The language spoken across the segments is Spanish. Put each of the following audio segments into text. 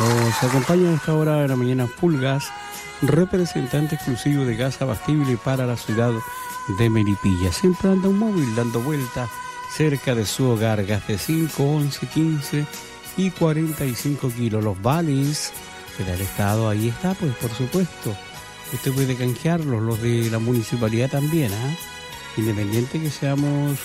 Nos acompaña en esta hora de la mañana Fulgas, representante exclusivo de gas abastible para la ciudad de Melipilla. Siempre anda un móvil dando vueltas cerca de su hogar. Gas de 5, 11, 15 y 45 kilos. Los vales del Estado, ahí está, pues por supuesto. Usted puede canjearlos, los de la municipalidad también, independiente que seamos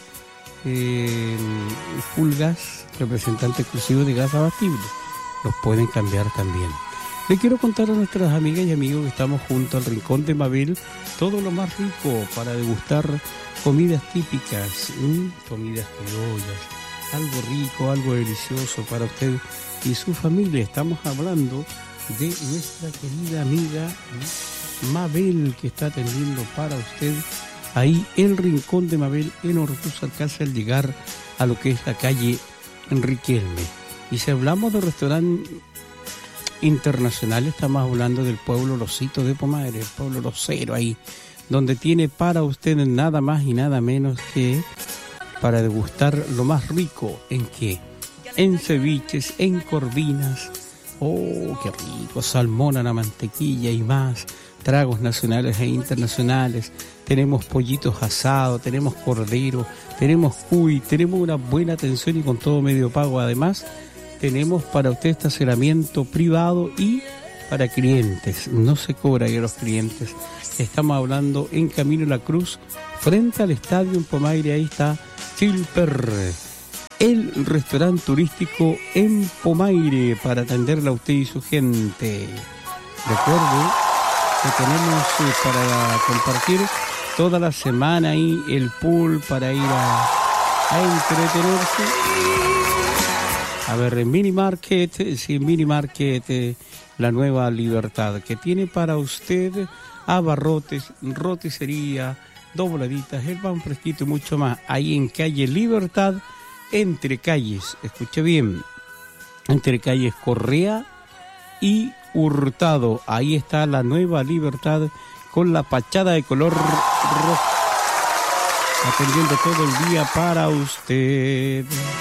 Fulgas, representante exclusivo de gas abastible. Los pueden cambiar también. Le quiero contar a nuestras amigas y amigos que estamos junto al Rincón de Mabel todo lo más rico para degustar comidas típicas, comidas criollas, algo rico, algo delicioso para usted y su familia. Estamos hablando de nuestra querida amiga Mabel, que está atendiendo para usted ahí el Rincón de Mabel en Ortúzar, casi al llegar a lo que es la calle Riquelme. Y si hablamos de restaurantes internacionales, estamos hablando del pueblo Losito de Pomaire, el pueblo Losero ahí, donde tiene para usted nada más y nada menos que para degustar lo más rico. ¿En qué? En ceviches, en corvinas, oh, qué rico, salmón a la mantequilla y más, tragos nacionales e internacionales. Tenemos pollitos asados, tenemos cordero, tenemos cuy, tenemos una buena atención y con todo medio pago. Además, tenemos para usted estacionamiento privado y para clientes. No se cobra ya a los clientes. Estamos hablando en Camino La Cruz, frente al estadio en Pomaire. Ahí está Chilper, el restaurante turístico en Pomaire, para atenderle a usted y su gente. Recuerde que tenemos para compartir toda la semana ahí el pool para ir a entretenerse. A ver, en Mini Market, la Nueva Libertad, que tiene para usted abarrotes, roticería, dobladitas, el pan fresquito y mucho más. Ahí en calle Libertad, entre calles, escuche bien, entre calles Correa y Hurtado. Ahí está la Nueva Libertad con la fachada de color rojo, atendiendo todo el día para usted.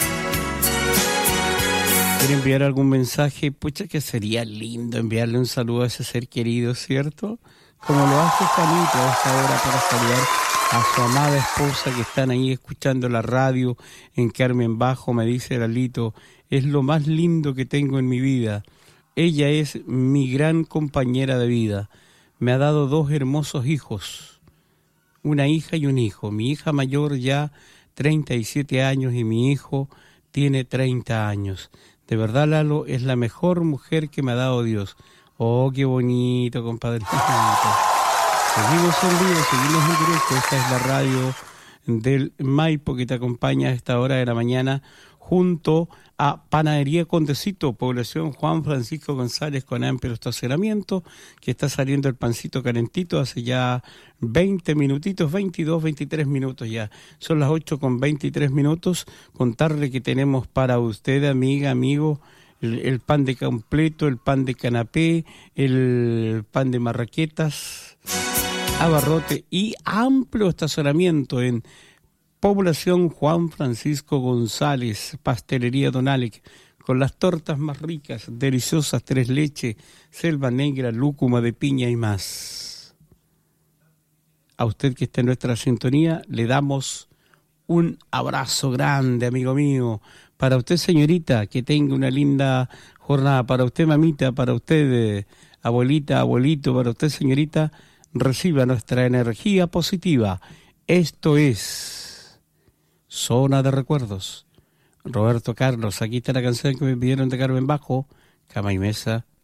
¿Quiere enviar algún mensaje? Pucha, que sería lindo enviarle un saludo a ese ser querido, ¿cierto? Como lo hace Juanito a esta hora para saludar a su amada esposa, que están ahí escuchando la radio en Carmen Bajo. Me dice Lalito, es lo más lindo que tengo en mi vida. Ella es mi gran compañera de vida. Me ha dado 2 hermosos hijos, una hija y un hijo. Mi hija mayor ya 37 años y mi hijo tiene 30 años. De verdad, Lalo, es la mejor mujer que me ha dado Dios. Oh, qué bonito, compadre. Seguimos en vivo, seguimos en directo. Esta es la radio del Maipo que te acompaña a esta hora de la mañana junto a Panadería Condecito, población Juan Francisco González, con amplio estacionamiento, que está saliendo el pancito calentito hace ya 20 minutitos, 22, 23 minutos ya. Son las 8:23. Contarle que tenemos para usted, amiga, amigo, el pan de completo, el pan de canapé, el pan de marraquetas, abarrote y amplio estacionamiento en población Juan Francisco González, Pastelería Don Alex, con las tortas más ricas, deliciosas, 3 leches, selva negra, lúcuma de piña y más. A usted que está en nuestra sintonía, le damos un abrazo grande, amigo mío. Para usted, señorita, que tenga una linda jornada. Para usted, mamita, para usted, abuelita, abuelito, para usted, señorita, reciba nuestra energía positiva. Esto es Zona de Recuerdos. Roberto Carlos, aquí está la canción que me pidieron de Carmen Bajo, Cama y Mesa.